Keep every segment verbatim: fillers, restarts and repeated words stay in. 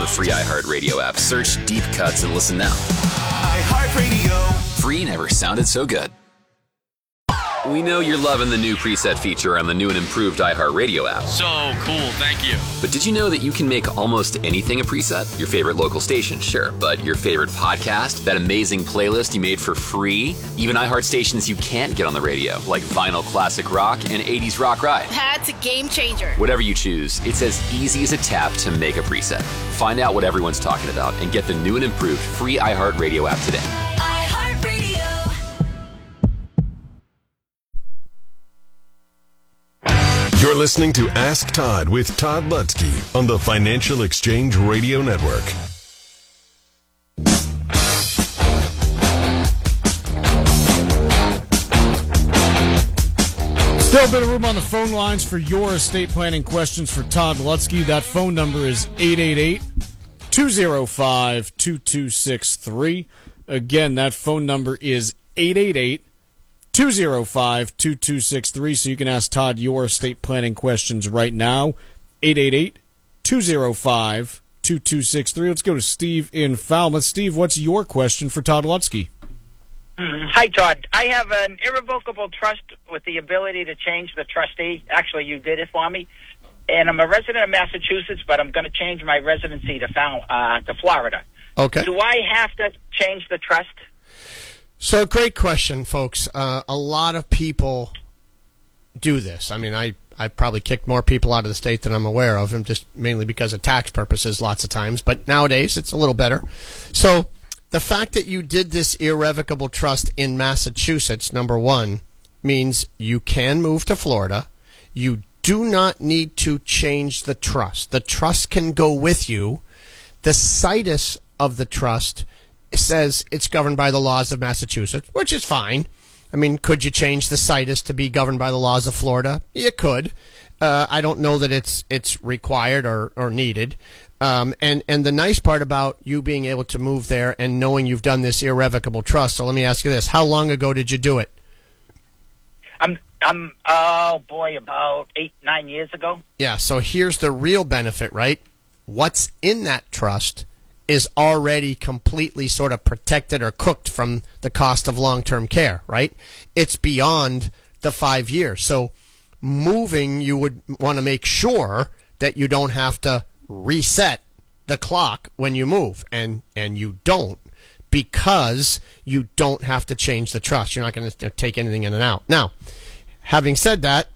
the free iHeartRadio app. Search Deep Cuts and listen now. iHeartRadio. Free never sounded so good. We know you're loving the new preset feature on the new and improved iHeartRadio app. So cool, thank you. But did you know that you can make almost anything a preset? Your favorite local station, sure, but your favorite podcast, that amazing playlist you made for free, even iHeart stations you can't get on the radio, like Vinyl Classic Rock and eighties Rock Ride. That's a game changer. Whatever you choose, it's as easy as a tap to make a preset. Find out what everyone's talking about and get the new and improved free iHeartRadio app today. You're listening to Ask Todd with Todd Lutzke on the Financial Exchange Radio Network. Still a bit of room on the phone lines for your estate planning questions for Todd Lutzke. That phone number is eight eight eight, two oh five, two two six three. Again, that phone number is eight eight eight, two oh five, two two six three, so you can ask Todd your estate planning questions right now. eight eight eight, two oh five, two two six three. Let's go to Steve in Falmouth. Steve, what's your question for Todd Lutzke? Hi, Todd. I have an irrevocable trust with the ability to change the trustee. Actually, you did it for me. And I'm a resident of Massachusetts, but I'm going to change my residency to, Fal- uh, to Florida. Okay. Do I have to change the trust? So, great question, folks. Uh, a lot of people do this. I mean, I, I probably kicked more people out of the state than I'm aware of, and just mainly because of tax purposes lots of times. But nowadays, it's a little better. So, the fact that you did this irrevocable trust in Massachusetts, number one, means you can move to Florida. You do not need to change the trust. The trust can go with you. The situs of the trust says it's governed by the laws of Massachusetts, which is fine. I mean, could you change the situs to be governed by the laws of Florida? You could. Uh, I don't know that it's it's required or, or needed. Um, and, and the nice part about you being able to move there and knowing you've done this irrevocable trust, so let me ask you this. How long ago did you do it? I'm, I'm, oh boy, about eight, nine years ago. Yeah, so here's the real benefit, right? What's in that trust is already completely sort of protected or cooked from the cost of long-term care, right? It's beyond the five years. So moving, you would want to make sure that you don't have to reset the clock when you move, and and you don't, because you don't have to change the trust. You're not going to take anything in and out. Now, having said that,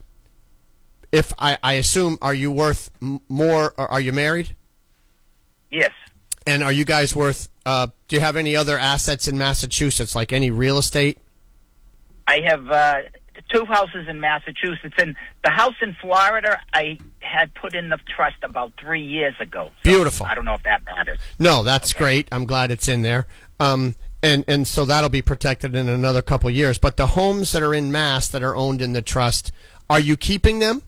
if I, I assume, are you worth m- more, or are you married? Yes. And are you guys worth, uh, do you have any other assets in Massachusetts, like any real estate? I have uh, two houses in Massachusetts, and the house in Florida I had put in the trust about three years ago. So Beautiful. I don't know if that matters. No, that's okay. Great. I'm glad it's in there. Um, and, and so that'll be protected in another couple years. But the homes that are in Mass that are owned in the trust, are you keeping them?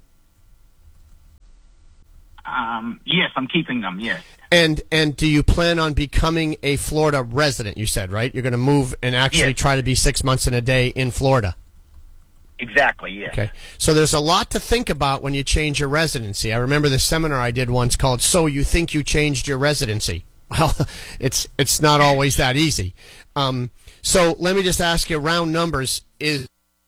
Um, yes, I'm keeping them, yes. And and do you plan on becoming a Florida resident, you said, right? You're going to move and actually yes. try to be six months in a day in Florida. Exactly, yes. Okay. So there's a lot to think about when you change your residency. I remember the seminar I did once called So You Think You Changed Your Residency. Well, it's it's not always that easy. Um, so let me just ask you, round numbers, is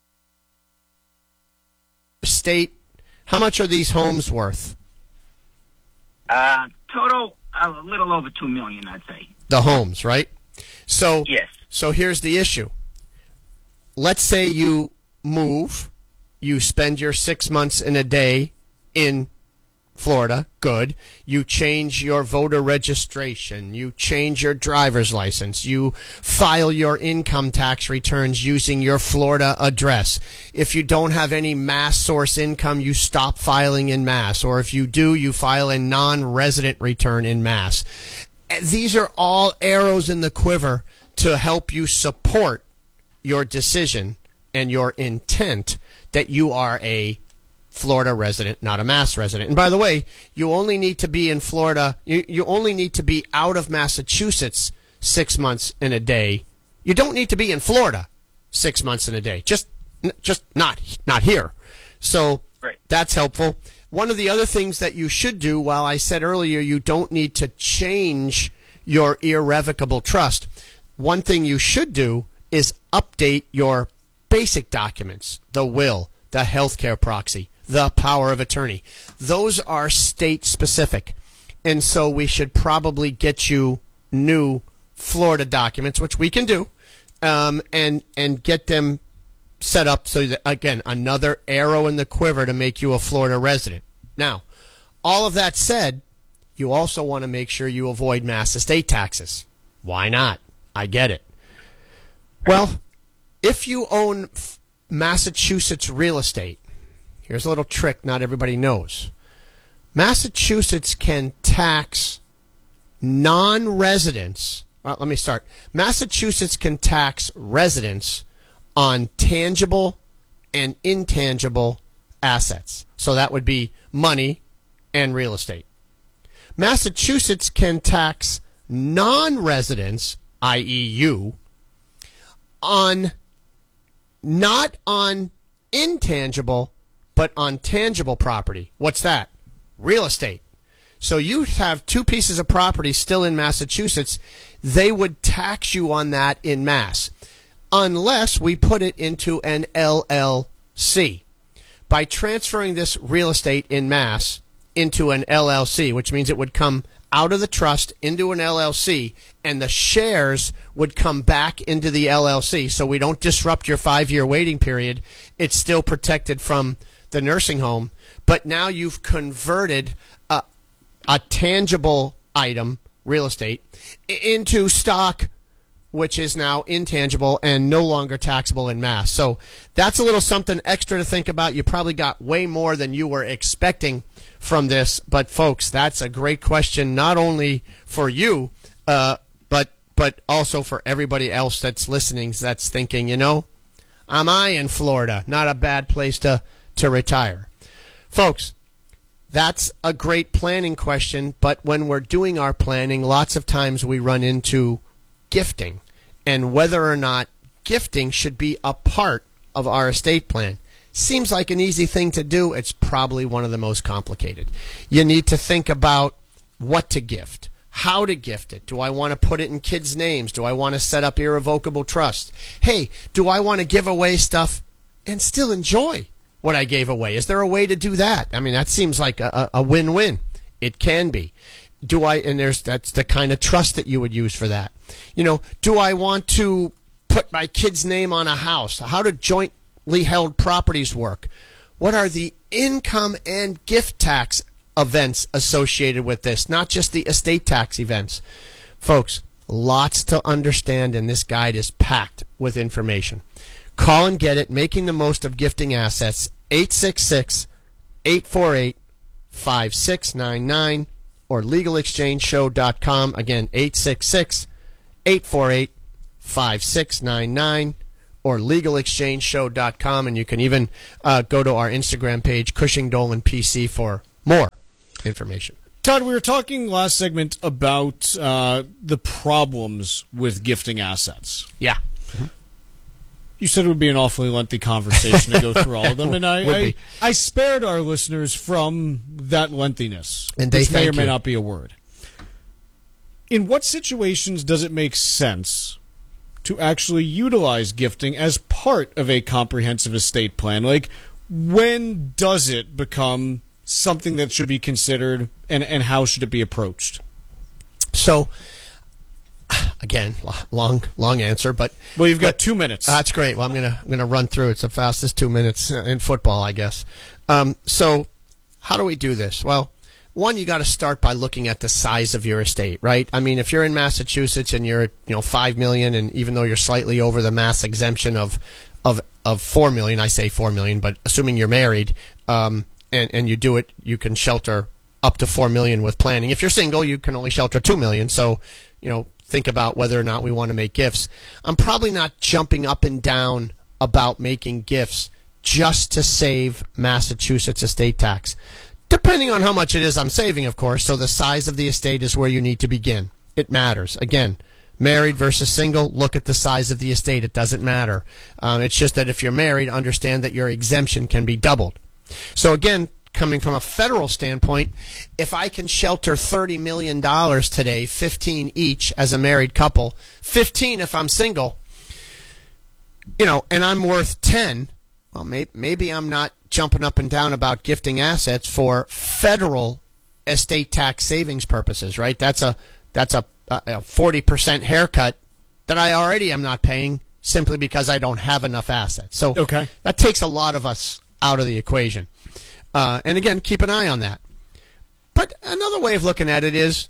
state, how much are these homes worth? Uh, total, a little over two million, I'd say. The homes, right? So, yes. So here's the issue. Let's say you move, you spend your six months in a day in Florida, good. You change your voter registration. You change your driver's license. You file your income tax returns using your Florida address. If you don't have any Mass source income, you stop filing in Mass. Or if you do, you file a non-resident return in Mass. These are all arrows in the quiver to help you support your decision and your intent that you are a Florida resident, not a Mass resident. And by the way, you only need to be in Florida, you, you only need to be out of Massachusetts six months in a day. You don't need to be in Florida six months in a day. Just just not not here. So right. That's helpful. one of the other things that you should do, while I said earlier you don't need to change your irrevocable trust, one thing you should do is update your basic documents, the will, the healthcare proxy, the power of attorney. Those are state specific. And so we should probably get you new Florida documents, which we can do, um, and and get them set up so that, again, another arrow in the quiver to make you a Florida resident. Now, all of that said, you also want to make sure you avoid mass estate taxes. Why not? I get it. Well, if you own Massachusetts real estate, here's a little trick not everybody knows. Massachusetts can tax non-residents. Well, let me start. Massachusetts can tax residents on tangible and intangible assets. So that would be money and real estate. Massachusetts can tax non-residents, that is you, on not on intangible, but on tangible property. What's that? Real estate. So you have two pieces of property still in Massachusetts. They would tax you on that in mass, unless we put it into an L L C. By transferring this real estate in mass into an L L C, which means it would come out of the trust into an L L C, and the shares would come back into the L L C. So we don't disrupt your five-year waiting period. It's still protected from the nursing home. But now you've converted a, a tangible item, real estate, into stock, which is now intangible and no longer taxable in mass. So that's a little something extra to think about. You probably got way more than you were expecting from this. But, folks, that's a great question, not only for you, uh, but but also for everybody else that's listening, that's thinking, you know, am I in Florida? Not a bad place to, to retire. Folks, that's a great planning question, but when we're doing our planning, lots of times we run into gifting, and whether or not gifting should be a part of our estate plan. Seems like an easy thing to do. It's probably one of the most complicated. You need to think about what to gift, how to gift it. Do I want to put it in kids' names? Do I want to set up irrevocable trust? Hey, do I want to give away stuff and still enjoy what I gave away? Is there a way to do that? I mean, that seems like a, a win-win. It can be. Do I, and there's, that's the kind of trust that you would use for that. You know, do I want to put my kid's name on a house? How do jointly held properties work? What are the income and gift tax events associated with this? Not just the estate tax events. Folks, lots to understand, and this guide is packed with information. Call and get it, making the most of gifting assets, eight six six, eight four eight, five six nine nine. Or legal exchange show dot com. Again, eight six six, eight four eight, five six nine nine or legal exchange show dot com. And you can even uh, go to our Instagram page, Cushing Dolan P C, for more information. Todd, we were talking last segment about uh, the problems with gifting assets. Yeah. You said it would be an awfully lengthy conversation to go through all of them, and I, I, I spared our listeners from that lengthiness, and they which may or you. may not be a word. In what situations does it make sense to actually utilize gifting as part of a comprehensive estate plan? Like, when does it become something that should be considered, and, and how should it be approached? So, again, long, long answer, but well, you've got but, two minutes. Uh, that's great. Well, I'm gonna, I'm gonna run through. It's the fastest two minutes in football, I guess. Um, so, how do we do this? Well, one, you got to start by looking at the size of your estate, right? I mean, if you're in Massachusetts and you're, you know, five million, and even though you're slightly over the mass exemption of, of, of four million, I say four million, but assuming you're married, um, and and you do it, you can shelter up to four million with planning. If you're single, you can only shelter two million. So, you know, think about whether or not we want to make gifts. I'm probably not jumping up and down about making gifts just to save Massachusetts estate tax. Depending on how much it is I'm saving, of course. So the size of the estate is where you need to begin. It matters. Again, married versus single, look at the size of the estate. It doesn't matter. Um, it's just that if you're married, understand that your exemption can be doubled. So again, coming from a federal standpoint, if I can shelter thirty million dollars today, fifteen each as a married couple, fifteen if I'm single, you know, and I'm worth ten, well, may, maybe I'm not jumping up and down about gifting assets for federal estate tax savings purposes, right? That's a that's a, a forty percent haircut that I already am not paying simply because I don't have enough assets. So okay. that takes a lot of us out of the equation. Uh, and again, keep an eye on that. But another way of looking at it is,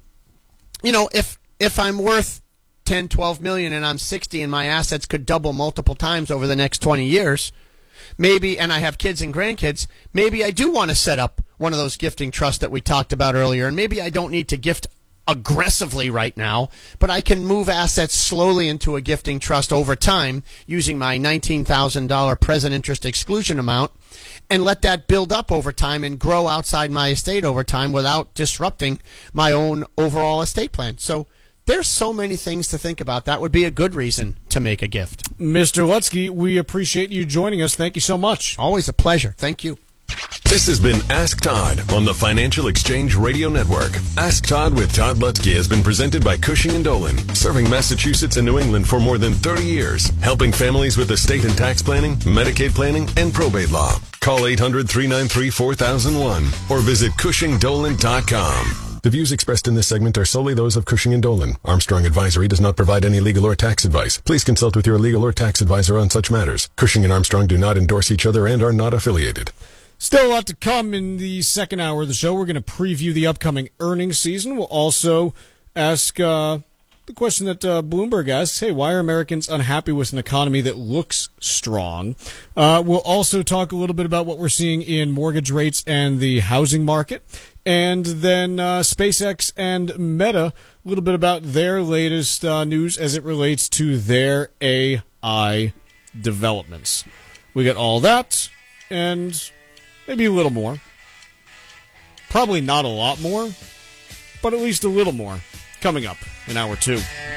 you know, if if I'm worth ten, twelve million and I'm sixty and my assets could double multiple times over the next twenty years, maybe, and I have kids and grandkids, maybe I do want to set up one of those gifting trusts that we talked about earlier, and maybe I don't need to gift aggressively right now, but I can move assets slowly into a gifting trust over time using my nineteen thousand dollars present interest exclusion amount and let that build up over time and grow outside my estate over time without disrupting my own overall estate plan. So there's so many things to think about. That would be a good reason to make a gift. Mister Lutzke, we appreciate you joining us. Thank you so much. Always a pleasure. Thank you. This has been Ask Todd on the Financial Exchange Radio Network. Ask Todd with Todd Lutzke has been presented by Cushing and Dolan, serving Massachusetts and New England for more than thirty years, helping families with estate and tax planning, Medicaid planning, and probate law. Call eight hundred, three nine three, four thousand one or visit cushing dolan dot com. The views expressed in this segment are solely those of Cushing and Dolan. Armstrong Advisory does not provide any legal or tax advice. Please consult with your legal or tax advisor on such matters. Cushing and Armstrong do not endorse each other and are not affiliated. Still a lot to come in the second hour of the show. We're going to preview the upcoming earnings season. We'll also ask uh, the question that uh, Bloomberg asks, hey, why are Americans unhappy with an economy that looks strong? Uh, we'll also talk a little bit about what we're seeing in mortgage rates and the housing market. And then uh, SpaceX and Meta, a little bit about their latest uh, news as it relates to their A I developments. We got all that and maybe a little more. Probably not a lot more, but at least a little more coming up in hour two.